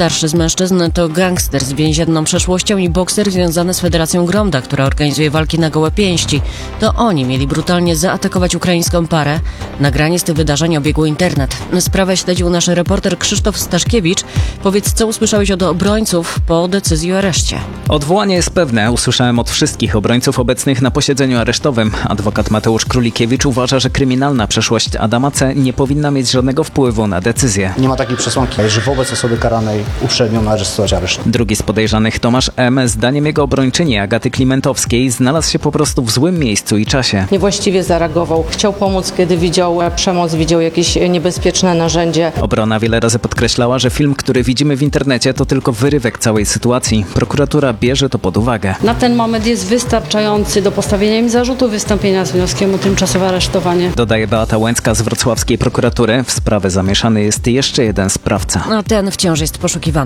Starszy z mężczyzn to gangster z więzienną przeszłością i bokser związany z Federacją Gronda, która organizuje walki na gołe pięści. To oni mieli brutalnie zaatakować ukraińską parę. Nagranie z tych wydarzeń obiegło internet. Sprawę śledził nasz reporter Krzysztof Staszkiewicz. Powiedz, co usłyszałeś od obrońców po decyzji o areszcie? Odwołanie jest pewne. Usłyszałem od wszystkich obrońców obecnych na posiedzeniu aresztowym. Adwokat Mateusz Królikiewicz uważa, że kryminalna przeszłość Adama C. nie powinna mieć żadnego wpływu na decyzję. Nie ma takiej przesłanki, że wobec osoby karanej uprzednio należy stosować areszt. Drugi z podejrzanych, Tomasz M., zdaniem jego obrończyni Agaty Klimentowskiej, znalazł się po prostu w złym miejscu i czasie. Niewłaściwie zareagował. Chciał pomóc, kiedy widział przemoc, widział jakieś niebezpieczne narzędzie. Obrona wiele razy podkreślała, że film, który widzimy w internecie, to tylko wyrywek całej sytuacji. Prokuratura bierze to pod uwagę. Na ten moment jest wystarczający do postawienia im zarzutu wystąpienia z wnioskiem o tymczasowe aresztowanie. Dodaje Beata Łęcka z wrocławskiej prokuratury. W sprawę zamieszany jest jeszcze jeden sprawca. A ten wciąż jest poszukiwany.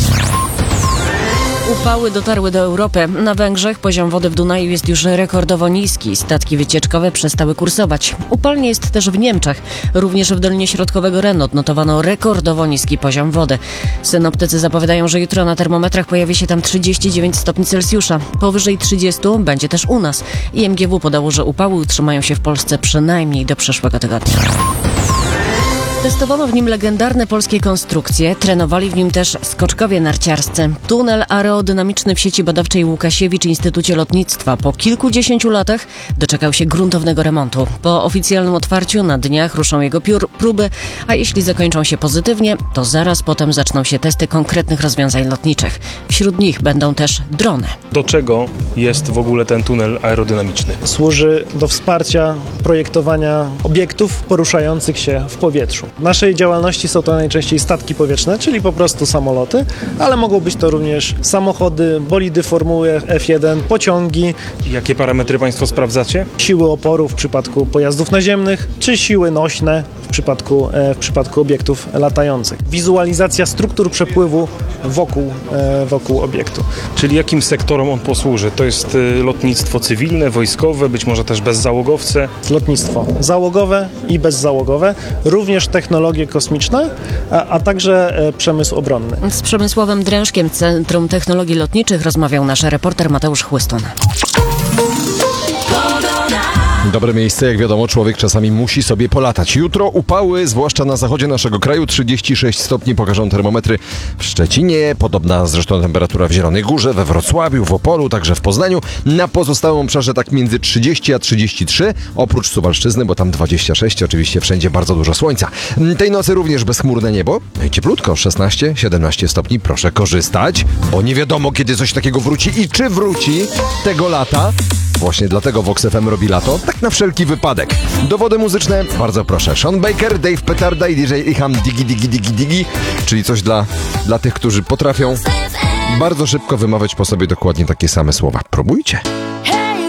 Upały dotarły do Europy. Na Węgrzech poziom wody w Dunaju jest już rekordowo niski. Statki wycieczkowe przestały kursować. Upalnie jest też w Niemczech. Również w Dolinie Środkowego Renu odnotowano rekordowo niski poziom wody. Synoptycy zapowiadają, że jutro na termometrach pojawi się tam 39 stopni Celsjusza. Powyżej 30 będzie też u nas. IMGW podało, że upały utrzymają się w Polsce przynajmniej do przyszłego tygodnia. Testowano w nim legendarne polskie konstrukcje, trenowali w nim też skoczkowie narciarscy. Tunel aerodynamiczny w sieci badawczej Łukasiewicz Instytucie Lotnictwa po kilkudziesięciu latach doczekał się gruntownego remontu. Po oficjalnym otwarciu na dniach ruszą jego próby, a jeśli zakończą się pozytywnie, to zaraz potem zaczną się testy konkretnych rozwiązań lotniczych. Wśród nich będą też drony. Do czego jest w ogóle ten tunel aerodynamiczny? Służy do wsparcia projektowania obiektów poruszających się w powietrzu. W naszej działalności są to najczęściej statki powietrzne, czyli po prostu samoloty, ale mogą być to również samochody, bolidy Formuły F1, pociągi. Jakie parametry Państwo sprawdzacie? Siły oporu w przypadku pojazdów naziemnych, czy siły nośne w przypadku obiektów latających. Wizualizacja struktur przepływu wokół obiektu. Czyli jakim sektorom on posłuży? To jest lotnictwo cywilne, wojskowe, być może też bezzałogowce? Lotnictwo załogowe i bezzałogowe, również technologie kosmiczne, a także przemysł obronny. Z Przemysławem Drężkiem z Centrum Technologii Lotniczych rozmawiał nasz reporter Mateusz Chłystun. Dobre miejsce, jak wiadomo, człowiek czasami musi sobie polatać. Jutro upały, zwłaszcza na zachodzie naszego kraju, 36 stopni pokażą termometry w Szczecinie, podobna zresztą temperatura w Zielonej Górze, we Wrocławiu, w Opolu, także w Poznaniu. Na pozostałym obszarze tak między 30 a 33, oprócz Suwalszczyzny, bo tam 26, oczywiście wszędzie bardzo dużo słońca. Tej nocy również bezchmurne niebo, cieplutko, 16-17 stopni, proszę korzystać, bo nie wiadomo, kiedy coś takiego wróci i czy wróci tego lata. Właśnie dlatego Vox FM robi lato, tak na wszelki wypadek. Dowody muzyczne, bardzo proszę. Sean Baker, Dave Petarda i DJ Iham Digi Digi Digi Digi, czyli coś dla tych, którzy potrafią bardzo szybko wymawiać po sobie dokładnie takie same słowa. Próbujcie.